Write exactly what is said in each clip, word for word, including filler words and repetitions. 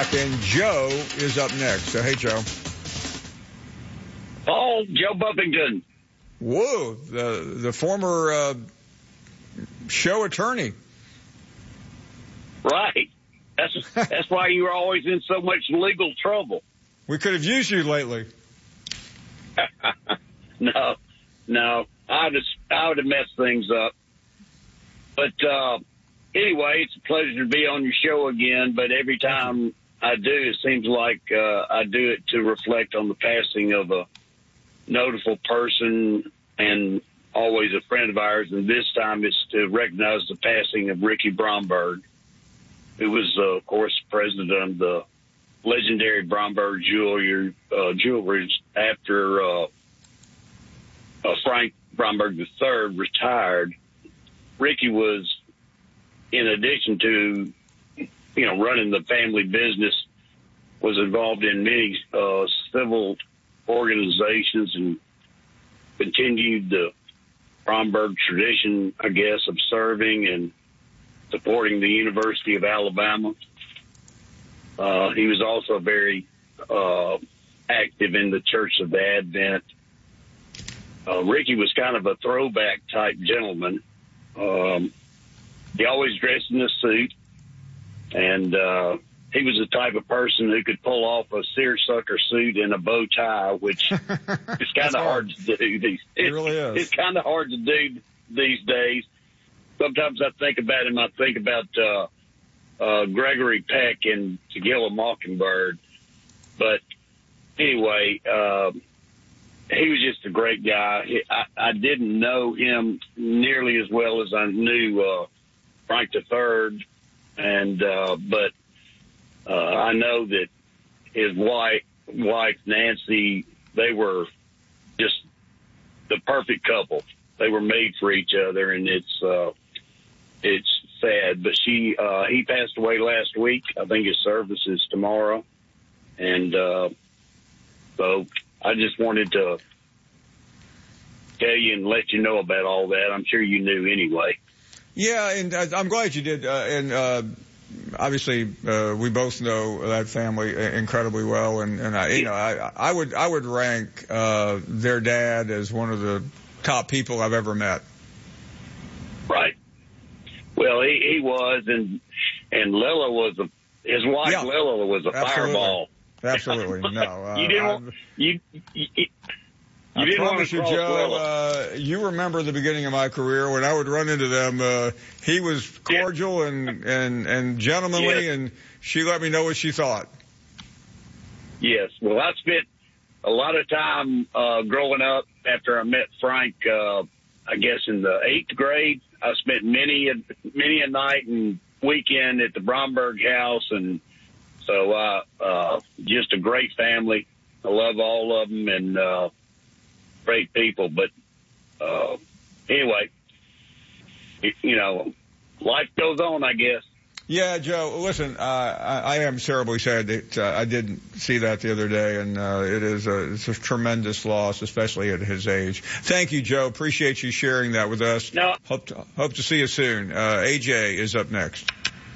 back, and Joe is up next. So, hey, Joe. Paul, Joe Buffington. Whoa, the the former uh, show attorney. Right. That's that's why you were always in so much legal trouble. We could have used you lately. no, no, I would have, I would have messed things up. But uh, anyway, it's a pleasure to be on your show again. But every time I do, it seems like uh, I do it to reflect on the passing of a notable person and always a friend of ours. And this time it's to recognize the passing of Ricky Bromberg, who was, uh, of course, president of the legendary Bromberg Jewelry, uh, Jewelry after uh, uh, Frank Bromberg the third retired. Ricky was, in addition to, you know, running the family business, was involved in many uh, civil organizations and continued the Bromberg tradition, I guess, of serving and supporting the University of Alabama. Uh, he was also very uh, active in the Church of the Advent. Uh, Ricky was kind of a throwback type gentleman. Um, he always dressed in a suit, and uh, he was the type of person who could pull off a seersucker suit and a bow tie, which is kind of hard to do. These, it really is. It's kind of hard to do these days. Sometimes I think about him. I think about uh, uh, Gregory Peck in To Kill a Mockingbird. But anyway, uh, he was just a great guy. He, I, I didn't know him nearly as well as I knew uh, Frank the Third, and uh, but uh, I know that his wife, wife Nancy, they were just the perfect couple. They were made for each other, and it's uh, it's sad. But she uh, he passed away last week. I think his service is tomorrow, and uh, so I just wanted to tell you and let you know about all that. I'm sure you knew anyway. Yeah, and I'm glad you did. Uh, and uh, obviously, uh, we both know that family incredibly well. And, and I, you know, I, I would I would rank uh, their dad as one of the top people I've ever met. Right. Well, he, he was, and and Lila was a his wife. Yeah, Lila was a absolutely. fireball. Absolutely, no. Uh, you didn't. Want, you. you, you You I didn't promise you, Joe, uh, you remember the beginning of my career when I would run into them. Uh, he was cordial yeah. and, and, and gentlemanly, yes. and she let me know what she thought. Yes. Well, I spent a lot of time uh, growing up after I met Frank, uh, I guess in the eighth grade. I spent many, many a night and weekend at the Bromberg house. And so uh, uh, just a great family. I love all of them. And, uh, great people, but uh, anyway, it, you know, life goes on, I guess. Yeah, Joe, listen, uh, I, I am terribly sad that uh, I didn't see that the other day, and uh, it is a, it's a tremendous loss, especially at his age. Thank you, Joe. Appreciate you sharing that with us. No. Hope to, hope to see you soon. Uh, A J is up next.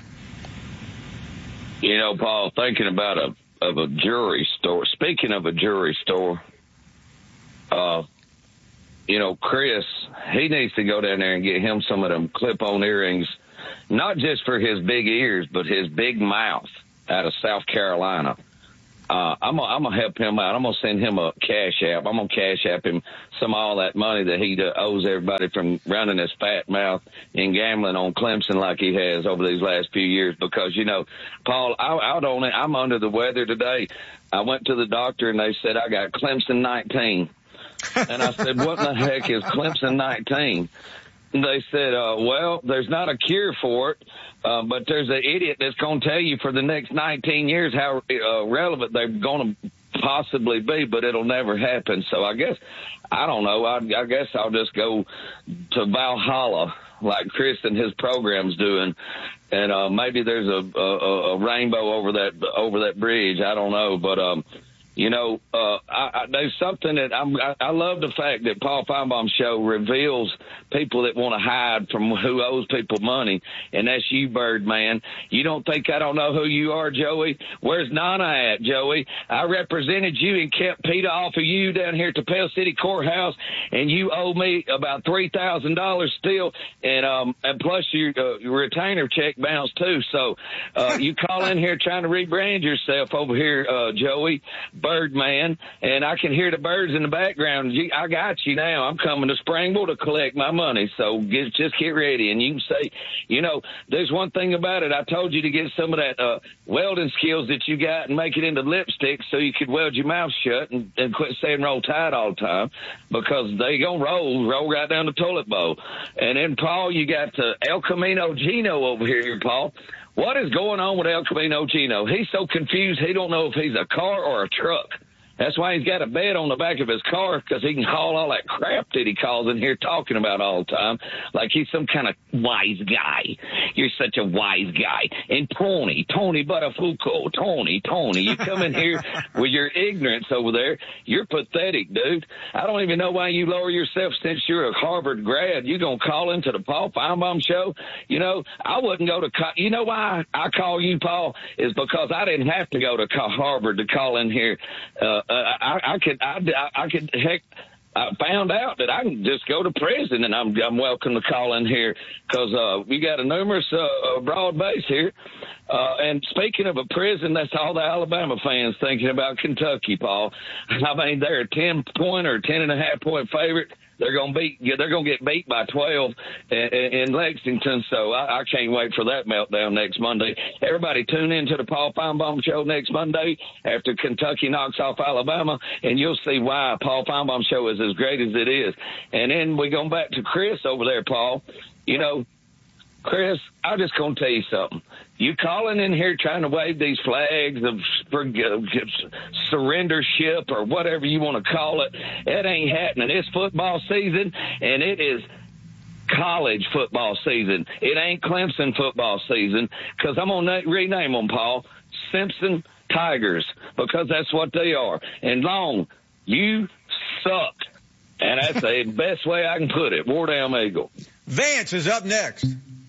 You know, Paul, thinking about a of a jewelry store. Speaking of a jewelry store, Uh, you know, Chris, he needs to go down there and get him some of them clip-on earrings, not just for his big ears, but his big mouth out of South Carolina. Uh, I'm gonna, I'm gonna help him out. I'm gonna send him a cash app. I'm gonna cash app him some of all that money that he uh, owes everybody from running his fat mouth and gambling on Clemson like he has over these last few years. Because, you know, Paul, I, I don't, I'm under the weather today. I went to the doctor and they said I got Clemson nineteen. And I said, what in the heck is Clemson nineteen? And they said, uh, well, there's not a cure for it, uh, but there's an idiot that's going to tell you for the next nineteen years how uh, relevant they're going to possibly be, but it'll never happen. So I guess, I don't know, I, I guess I'll just go to Valhalla like Chris and his program's doing, and uh, maybe there's a, a, a rainbow over that over that bridge. I don't know, but um. You know, uh, I, I, there's something that I'm, I, I love the fact that Paul Feinbaum's show reveals people that want to hide from who owes people money, and that's you, Birdman. You don't think I don't know who you are, Joey? Where's Nana at, Joey? I represented you and kept Peter off of you down here at the Pell City Courthouse, and you owe me about three thousand dollars still, and um, and plus your, uh, your retainer check bounced too. So uh, you call in here trying to rebrand yourself over here, uh, Joey. Birdman, and I can hear the birds in the background. I got you now. I'm coming to Springville to collect my money, so get, just get ready. And you can say, you know, there's one thing about it. I told you to get some of that uh, welding skills that you got and make it into lipstick so you could weld your mouth shut and, and quit saying roll tide all the time, because they going to roll, roll right down the toilet bowl. And then, Paul, you got uh, El Camino Gino over here, Paul. What is going on with El Camino Gino? He's so confused, he don't know if he's a car or a truck. That's why he's got a bed on the back of his car, because he can haul all that crap that he calls in here talking about all the time, like he's some kind of wise guy. You're such a wise guy. And Tony, Tony Buttafuoco, Tony, Tony, you come in here with your ignorance over there. You're pathetic, dude. I don't even know why you lower yourself since you're a Harvard grad. You going to call into the Paul Feinbaum show? You know, I wouldn't go to – you know why I call you, Paul, is because I didn't have to go to Harvard to call in here. Uh, Uh, I, I could, I, I could, heck, I found out that I can just go to prison, and I'm, I'm welcome to call in here, because uh, we got a numerous uh, broad base here. Uh, and speaking of a prison, that's all the Alabama fans thinking about Kentucky, Paul. I mean, they're a ten point or ten and a half point favorite. They're going to beat. They're going to get beat by twelve in, in Lexington. So I, I can't wait for that meltdown next Monday. Everybody tune in to the Paul Feinbaum show next Monday after Kentucky knocks off Alabama, and you'll see why Paul Feinbaum show is as great as it is. And then we go back to Chris over there, Paul. You know, Chris, I'm just going to tell you something. You calling in here trying to wave these flags of surrendership or whatever you want to call it, it ain't happening. It's football season, and it is college football season. It ain't Clemson football season, because I'm going to rename them, Paul, Simpson Tigers, because that's what they are. And Long, you suck. And that's the best way I can put it. War Down Eagle. Vance is up next.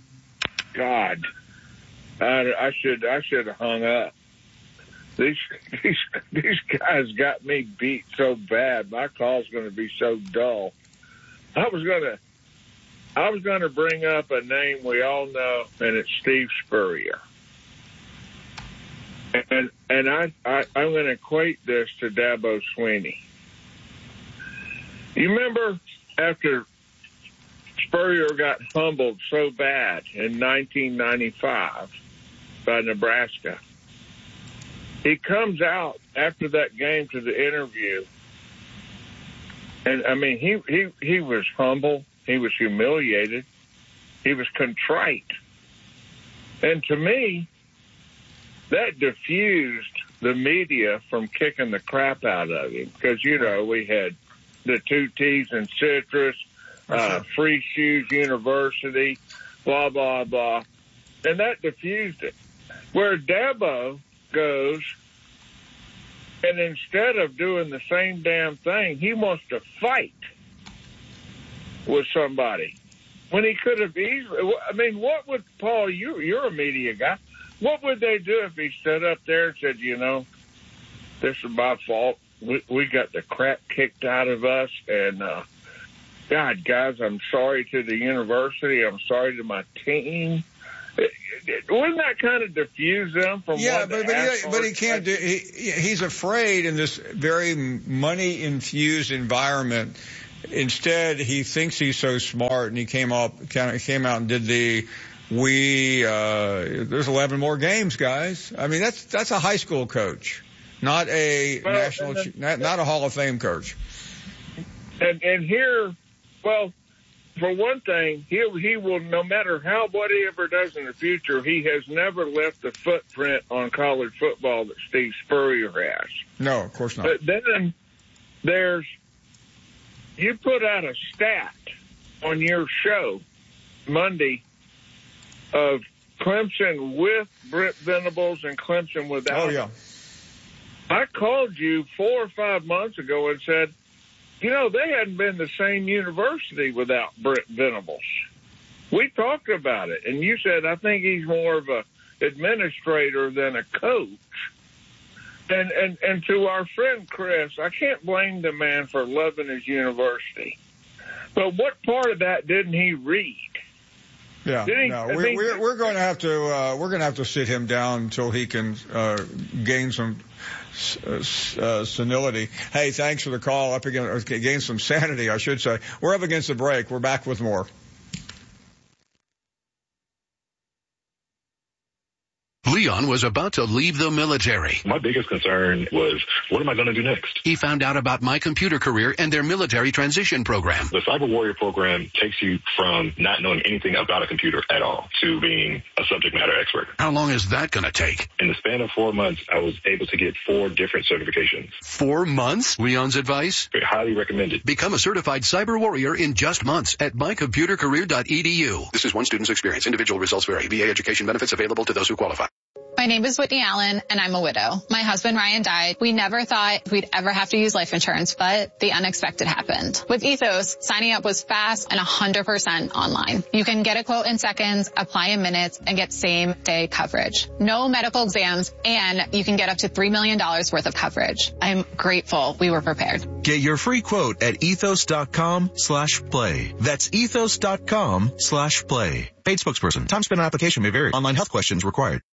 God. I, I should I should have hung up. These these these guys got me beat so bad. My call's going to be so dull. I was gonna I was gonna bring up a name we all know, and it's Steve Spurrier. And and I, I I'm going to equate this to Dabo Swinney. You remember after Spurrier got humbled so bad in nineteen ninety-five by Nebraska, he comes out after that game to the interview, and I mean he he he was humble, he was humiliated, he was contrite, and to me that diffused the media from kicking the crap out of him, because you know we had the two T's in citrus, uh, Free Shoes University, blah blah blah, and that diffused it. Where Dabo goes, and instead of doing the same damn thing, he wants to fight with somebody when he could have easily. I mean, what would Paul? You, you're a media guy. What would they do if he stood up there and said, "You know, this is my fault. We, we got the crap kicked out of us, and uh, God, guys, I'm sorry to the university. I'm sorry to my team." Wouldn't that kind of diffuse them from? Yeah, but but he, but he can't do. He, he's afraid in this very money-infused environment. Instead, he thinks he's so smart, and he came up, kind of came out and did the we. Uh, there's eleven more games, guys. I mean, that's that's a high school coach, not a well, national, then, not, not a Hall of Fame coach. And and here, well. For one thing, he he will, no matter how what he ever does in the future, he has never left the footprint on college football that Steve Spurrier has. No, of course not. But then there's, you put out a stat on your show Monday of Clemson with Brent Venables and Clemson without. Oh, yeah. I called you four or five months ago and said, you know, they hadn't been the same university without Brent Venables. We talked about it, and you said, I think he's more of a administrator than a coach. And, and, and to our friend Chris, I can't blame the man for loving his university. But what part of that didn't he read? Yeah, he, no, I we, mean, we're we're going to have to uh, we're going to have to sit him down until he can uh, gain some uh, uh, senility. Hey, thanks for the call. Up again, or gain some sanity, I should say. We're up against the break. We're back with more. Leon was about to leave the military. My biggest concern was, what am I going to do next? He found out about My Computer Career and their military transition program. The Cyber Warrior program takes you from not knowing anything about a computer at all to being a subject matter expert. How long is that going to take? In the span of four months, I was able to get four different certifications. Four months? Leon's advice? Very highly recommended. Become a certified cyber warrior in just months at my computer career dot e d u. This is one student's experience. Individual results vary. V A education benefits available to those who qualify. My name is Whitney Allen, and I'm a widow. My husband, Ryan, died. We never thought we'd ever have to use life insurance, but the unexpected happened. With Ethos, signing up was fast and one hundred percent online. You can get a quote in seconds, apply in minutes, and get same-day coverage. No medical exams, and you can get up to three million dollars worth of coverage. I'm grateful we were prepared. Get your free quote at ethos.com slash play. That's ethos.com slash play. Paid spokesperson. Time spent on application may vary. Online health questions required.